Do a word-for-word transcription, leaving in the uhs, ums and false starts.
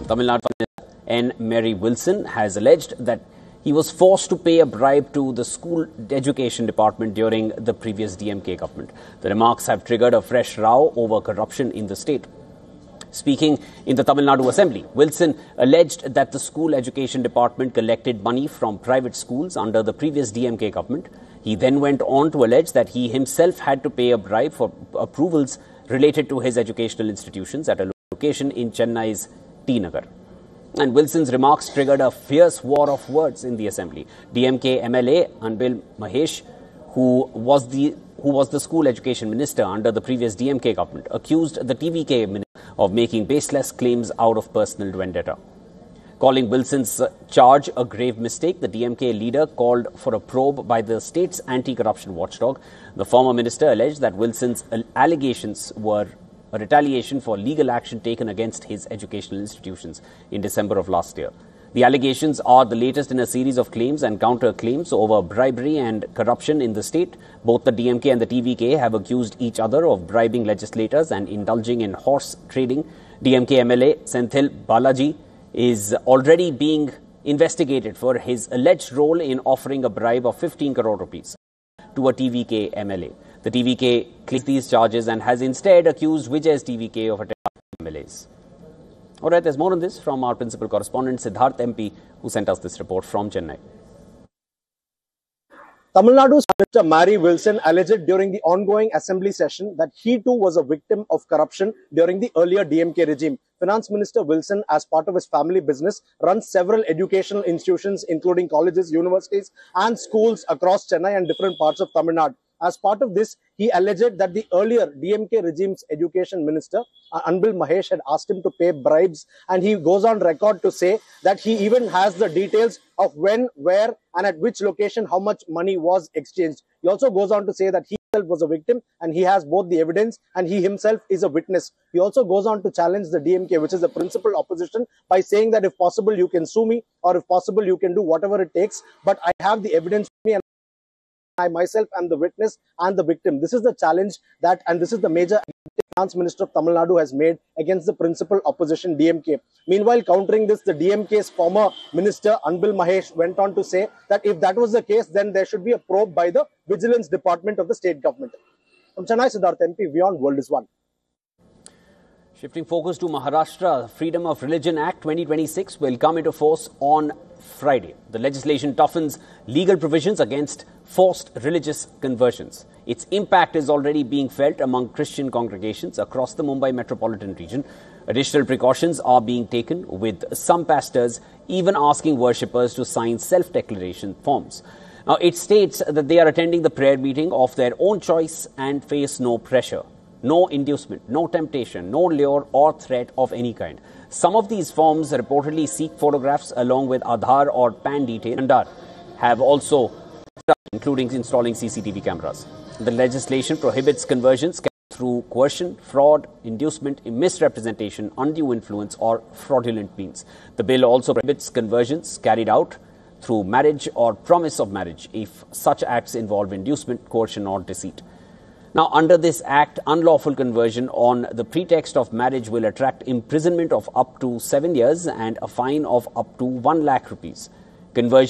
Tamil Nadu N. Mary Wilson has alleged that he was forced to pay a bribe to the school education department during the previous D M K government. The remarks have triggered a fresh row over corruption in the state. Speaking in the Tamil Nadu Assembly, Wilson alleged that the school education department collected money from private schools under the previous D M K government. He then went on to allege that he himself had to pay a bribe for approvals related to his educational institutions at a location in Chennai's T Nagar. And Wilson's remarks triggered a fierce war of words in the Assembly. D M K M L A Anbil Mahesh, who was the who was the school education minister under the previous D M K government, accused the T V K minister of making baseless claims out of personal vendetta. Calling Wilson's charge a grave mistake, the D M K leader called for a probe by the state's anti-corruption watchdog. The former minister alleged that Wilson's allegations were a retaliation for legal action taken against his educational institutions in December of last year. The allegations are the latest in a series of claims and counter-claims over bribery and corruption in the state. Both the D M K and the T V K have accused each other of bribing legislators and indulging in horse trading. D M K M L A Senthil Balaji is already being investigated for his alleged role in offering a bribe of fifteen crore rupees to a T V K M L A. The T V K claims these charges and has instead accused Vijay's T V K of attacking M L As. All right, there's more on this from our principal correspondent, Siddharth M P, who sent us this report from Chennai. Tamil Nadu's Minister Mary Wilson alleged during the ongoing assembly session that he too was a victim of corruption during the earlier D M K regime. Finance Minister Wilson, as part of his family business, runs several educational institutions, including colleges, universities and schools across Chennai and different parts of Tamil Nadu. As part of this, he alleged that the earlier D M K regime's education minister, uh, Anbil Mahesh, had asked him to pay bribes, and he goes on record to say that he even has the details of when, where and at which location how much money was exchanged. He also goes on to say that he himself was a victim and he has both the evidence and he himself is a witness. He also goes on to challenge the D M K, which is the principal opposition, by saying that if possible you can sue me, or if possible you can do whatever it takes, but I have the evidence with me and I myself am the witness and the victim. This is the challenge that, and this is the major Finance Minister of Tamil Nadu has made against the principal opposition D M K. Meanwhile, countering this, the D M K's former minister Anbil Mahesh went on to say that if that was the case, then there should be a probe by the Vigilance Department of the state government. From Chennai, Siddharth M P, Beyond World is One. Shifting focus to Maharashtra, Freedom of Religion Act twenty twenty-six will come into force on Friday. The legislation toughens legal provisions against forced religious conversions. Its impact is already being felt among Christian congregations across the Mumbai metropolitan region. Additional precautions are being taken, with some pastors even asking worshippers to sign self-declaration forms. Now, it states that they are attending the prayer meeting of their own choice and face no pressure, no inducement, no temptation, no lure or threat of any kind. Some of these forms reportedly seek photographs along with Aadhaar or P A N details and have also, including installing C C T V cameras. The legislation prohibits conversions through coercion, fraud, inducement, misrepresentation, undue influence or fraudulent means. The bill also prohibits conversions carried out through marriage or promise of marriage if such acts involve inducement, coercion or deceit. Now, under this act, unlawful conversion on the pretext of marriage will attract imprisonment of up to seven years and a fine of up to one lakh rupees. Conversion